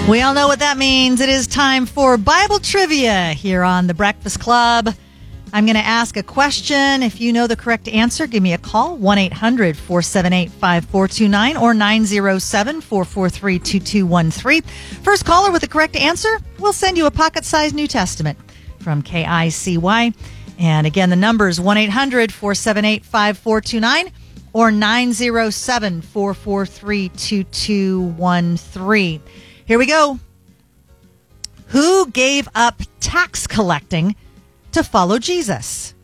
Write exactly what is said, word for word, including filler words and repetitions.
We all know what that means. It is time for Bible trivia here on The Breakfast Club. I'm going to ask a question. If you know the correct answer, give me a call, one eight hundred four seven eight five four two nine or nine zero seven four four three two two one three. First caller with the correct answer, we'll send you a pocket-sized New Testament from K I C Y. And again, the number is one eight hundred four seven eight five four two nine or nine zero seven four four three two two one three. Here we go. Who gave up tax collecting to follow Jesus?